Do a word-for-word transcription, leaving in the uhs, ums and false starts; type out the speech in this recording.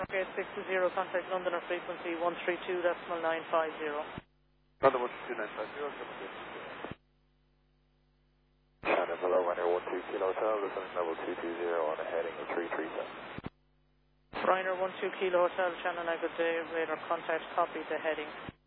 eight six zero, contact Londoner frequency one three two decimal nine five zero. London one three two nine five zero, seven six. Shannon below runway one two Kilo Hotel, descending level two two zero on a heading of three three seven. Ryanair one two Kilo Hotel, Shannon, a good day, radar contact, copy the heading.